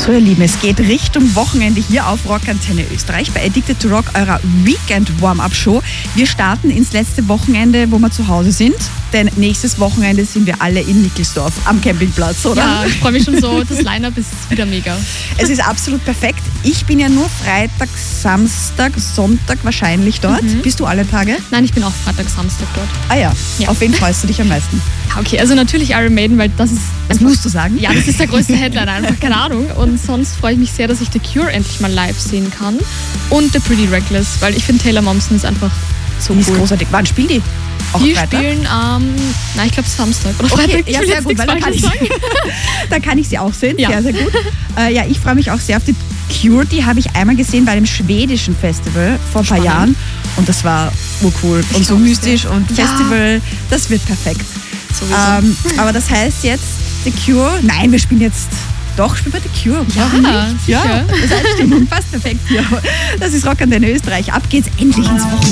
So ihr Lieben, es geht Richtung Wochenende hier auf Rock Antenne Österreich bei Addicted to Rock, eurer Weekend Warm-Up Show. Wir starten ins letzte Wochenende, wo wir zu Hause sind, denn nächstes Wochenende sind wir alle in Nickelsdorf am Campingplatz, oder? Ja, ich freue mich schon so, das Line-Up ist wieder mega. Es ist absolut perfekt. Ich bin ja nur Freitag, Samstag, Sonntag wahrscheinlich dort. Bist du alle Tage? Nein, ich bin auch Freitag, Samstag dort. Ah ja, Ja. auf wen freust du dich am meisten? Ja, okay, also natürlich Iron Maiden, weil das ist... Das musst du sagen. Ja, das ist der größte Headliner einfach, keine Ahnung. Und sonst freue ich mich sehr, dass ich The Cure endlich mal live sehen kann. Und The Pretty Reckless, weil ich finde Taylor Momsen ist einfach so Die ist cool. großartig. Wann spielen die? Auch Die Freitag? spielen ich glaube Samstag oder Freitag. Okay, Ich ja, will sehr jetzt gut, nichts weil Falsches sagen. da kann ich sie auch sehen. Ja. Sehr, sehr gut. Ja, ich freue mich auch sehr auf die Cure. Die habe ich einmal gesehen bei einem schwedischen Festival vor ein paar Spannend. Jahren. Und das war urcool und so glaub's mystisch dir. und Ja. Festival. Das wird perfekt. Sowieso. Aber das heißt jetzt The Cure. Nein, wir spielen jetzt... Doch, spielen wir The Cure. Warum Ja, nicht? sicher. Ja, das ist Einstimmung. Passt perfekt hier. Das ist Rock Antenne Österreich. Ab geht's endlich ins Wochenende.